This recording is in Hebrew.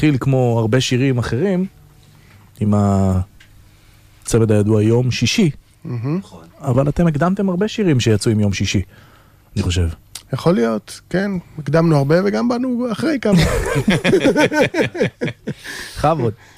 התחיל כמו הרבה שירים אחרים, עם הצמד הידוע יום שישי. אבל אתם הקדמתם הרבה שירים שיצאו עם יום שישי, אני חושב. יכול להיות, כן. הקדמנו הרבה וגם באנו אחרי כמה. חבוד.